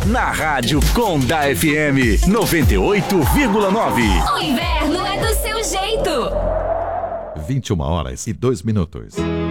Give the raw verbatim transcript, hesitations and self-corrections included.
na Rádio Conda F M noventa e oito vírgula nove. O inverno é do seu jeito. vinte e uma horas e dois minutos.